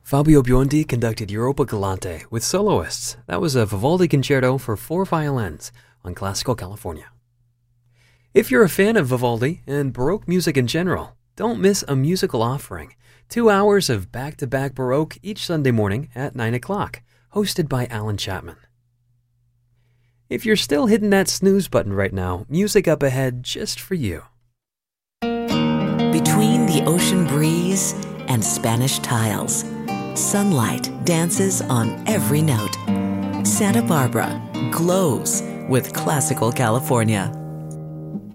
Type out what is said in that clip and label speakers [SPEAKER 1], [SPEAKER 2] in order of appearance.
[SPEAKER 1] Fabio Biondi conducted Europa Galante with soloists. That was a Vivaldi concerto for 4 violins on Classical California. If you're a fan of Vivaldi and Baroque music in general, don't miss a musical offering. 2 hours of back-to-back Baroque each Sunday morning at 9 o'clock, hosted by Alan Chapman. If you're still hitting that snooze button right now, music up ahead just for you.
[SPEAKER 2] Between the ocean breeze and Spanish tiles, sunlight dances on every note. Santa Barbara glows with Classical California.